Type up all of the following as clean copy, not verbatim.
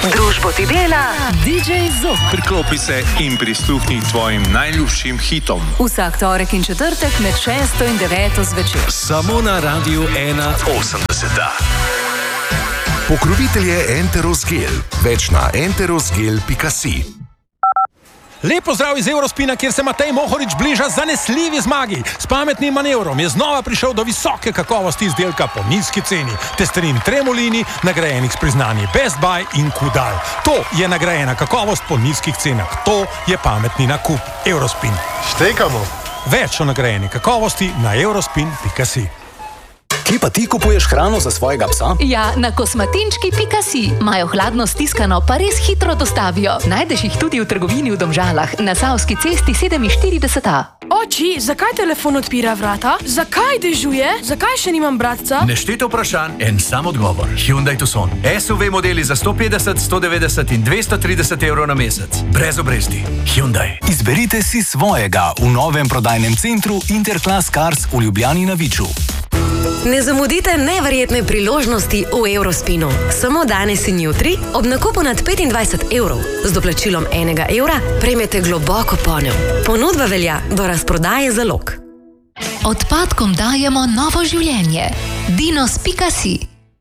Družbo ti dela DJ Zuk. Priklopi se in prisluhni tvojim najljubšim hitom. Vsak torek in četrtek med 6 in 9 zvečer. Samo na Radiu 81. Pokrovitelj je Enterosgel. Več na enterosgel.si. Lepo zdrav iz Eurospina, kjer se Matej Mohorič bliža zanesljivi zmagi. S pametnim manevrom je znova prišel do visoke kakovosti izdelka po nizki ceni. Testerin Tremolini, nagrajenih s priznanji Best Buy in Kudal. To je nagrajena kakovost po nizkih cenah. To je pametni nakup. Eurospin. Štekamo. Več o nagrajeni kakovosti na eurospin.si. Kje pa ti kupuješ hrano za svojega psa? Ja, na kosmatinčki.si. Imajo hladno stiskano, pa res hitro dostavijo. Najdeš jih tudi v trgovini v Domžalah, na Savski cesti 47A. Oči, zakaj telefon odpira vrata? Zakaj dežuje? Zakaj še nimam bratca? Nešteto vprašanj, en sam odgovor. Hyundai Tucson. SUV modeli za 150, 190 in 230 evrov na mesec. Brez obresti. Hyundai. Izberite si svojega v novem prodajnem centru Interclass Cars v Ljubljani na Viču. Ne zamudite neverjetne priložnosti v Eurospinu. Samo danes in jutri ob nakupu nad 25 evrov z doplačilom 1 evra prejmete globoko ponev. Ponudba velja do razprodaje zalog. Odpadkom dajemo novo življenje. Dinos.si.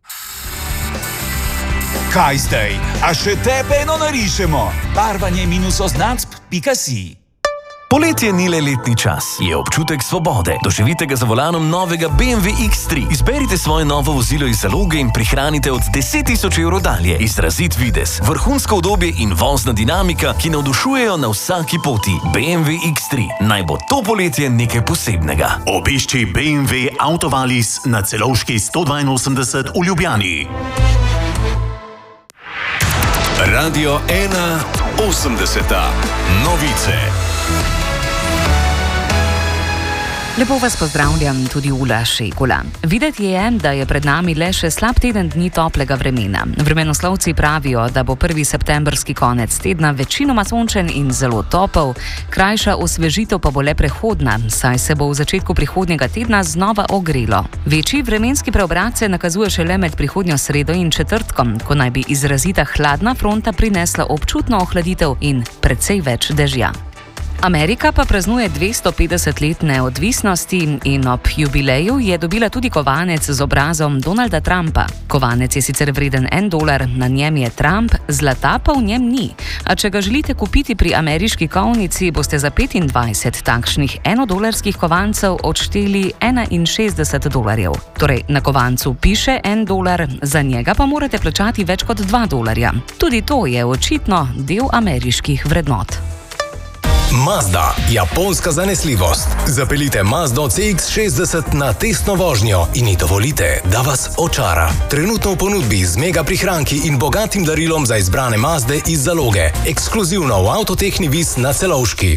Kaj zdaj? A še tebe eno narišemo? Barvanje -označb.si. Poletje ni le letni čas, je občutek svobode. Doživite ga za volanom novega BMW X3. Izberite svoje novo vozilo iz zaloge in prihranite od 10.000 evrov dalje. Izrazit videz, vrhunsko udobje in vozna dinamika, ki navdušujejo na vsaki poti. BMW X3. Naj bo to poletje nekaj posebnega. Obišči BMW Autovalis na Celovški 182 v Ljubljani. Radio 81. Novice. Lepo vas pozdravljam, tudi Ula Šegula. Videti je, da je pred nami le še slab teden dni toplega vremena. Vremenoslovci pravijo, da bo 1. septembrski konec tedna večinoma sončen in zelo topel, krajša osvežitev pa bo le prehodna, saj se bo v začetku prihodnjega tedna znova ogrelo. Večji vremenski preobrat se nakazuje šele med prihodnjo sredo in četrtkom, ko naj bi izrazita hladna fronta prinesla občutno ohladitev in precej več dežja. Amerika pa praznuje 250 let neodvisnosti in ob jubileju je dobila tudi kovanec z obrazom Donalda Trumpa. Kovanec je sicer vreden $1, na njem je Trump, zlata pa v njem ni. A če ga želite kupiti pri ameriški kovnici, boste za 25 takšnih $1 kovancev odšteli $61. Torej, na kovancu piše $1, za njega pa morate plačati več kot $2. Tudi to je očitno del ameriških vrednot. Mazda, japonska zanesljivost. Zapeljite Mazdo CX-60 na testno vožnjo in ji dovolite, da vas očara. Trenutno v ponudbi z mega prihranki in bogatim darilom za izbrane Mazde iz zaloge. Ekskluzivno v Avtotehni Vis na Celovški.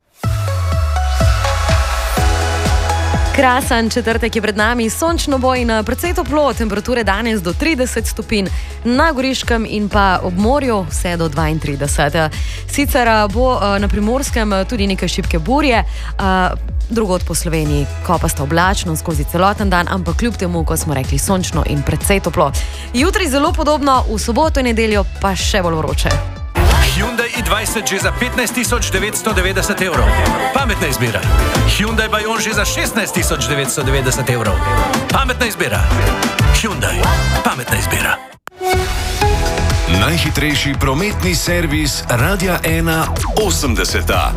Krasen četrtek je pred nami, sončno bo in precej toplo, temperature danes do 30 stopinj, na Goriškem in pa ob morju vse do 32. Sicer bo na Primorskem tudi nekaj šibke burje, drugod po Sloveniji kopasta oblačno skozi celoten dan, ampak kljub temu, ko smo rekli, sončno in precej toplo. Jutri zelo podobno, v soboto in nedeljo pa še bolj vroče. Hyundai i20 že za 15.990 evrov. Pametna izbira. Hyundai Bayon že za 16.990 evrov. Pametna izbira. Hyundai. Pametna izbira. Najhitrejši prometni servis Radia 81.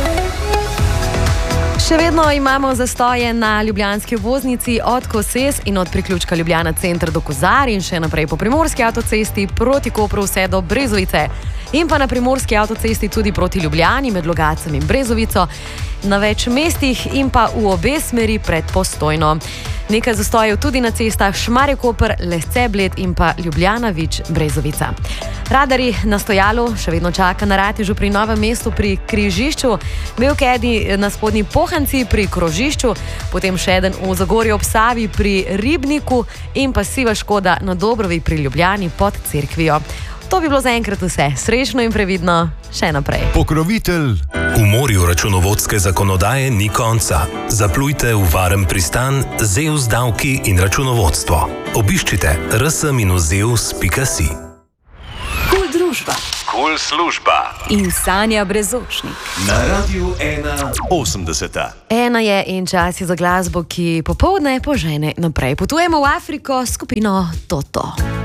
Še vedno imamo zastoje na ljubljanski obvoznici od Koses in od priključka Ljubljana center do Kozar in še naprej po Primorski avtocesti proti Kopru vse do Brezovice. In pa na Primorski avtocesti tudi proti Ljubljani med Logatcem in Brezovico, na več mestih in pa v obe smeri pred Postojno. Nekaj zastojev tudi na cestah Šmarje-Koper, Lesce-Bled in pa Ljubljana-Vič-Brezovica. Radarji na stojalu še vedno čaka na Ratežu pri Novem mestu pri križišču, Belkedi na Spodnji Pohanci pri krožišču, potem še eden v Zagorju ob Savi pri Ribniku in pa Siva Škoda na Dobrovi pri Ljubljani pod Cerkvijo. To bi bilo zaenkrat vse. Srečno in previdno še naprej. Pokrovitelj. V morju računovodske zakonodaje ni konca. Zaplujte v varen pristan Zeus davki in računovodstvo. Obiščite rs-zeus.si. Kul družba. Kul služba. In Sanja Brezočnik. Na Radiu 1.80. Ena je in čas je za glasbo, ki popoldne požene naprej. Potujemo v Afriko s skupino Toto.